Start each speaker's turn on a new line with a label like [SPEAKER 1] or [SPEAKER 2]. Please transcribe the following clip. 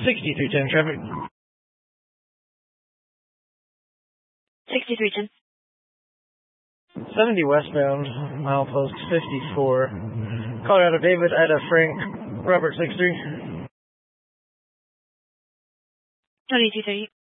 [SPEAKER 1] 6310 traffic.
[SPEAKER 2] 6310.
[SPEAKER 1] 70 westbound, milepost 54. Colorado David, Ida Frank, Robert 63.
[SPEAKER 2] 2230.